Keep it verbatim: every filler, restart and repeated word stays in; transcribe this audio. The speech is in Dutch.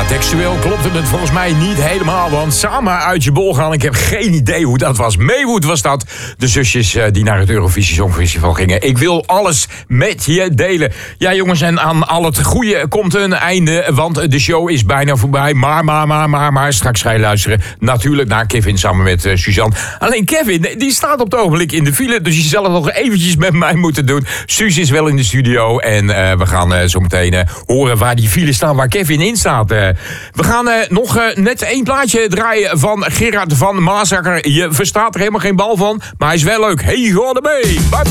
Ja, textueel klopte het volgens mij niet helemaal, want samen uit je bol gaan, ik heb geen idee hoe dat was. Maywood was dat, de zusjes uh, die naar het Eurovisie Songfestival gingen. Ik wil alles met je delen. Ja jongens, en aan al het goede komt een einde, want de show is bijna voorbij. Maar, maar, maar, maar, maar, straks ga je luisteren natuurlijk naar Kevin samen met uh, Suzanne. Alleen Kevin, die staat op het ogenblik in de file, dus je zal het nog eventjes met mij moeten doen. Suus is wel in de studio en uh, we gaan uh, zo meteen uh, horen waar die file staan, waar Kevin in staat. Uh, we gaan uh, nog uh, net één plaatje draaien van Gerard van Maasakker. Je verstaat er helemaal geen bal van, maar hij is wel leuk. Hey, ga ermee! Bye.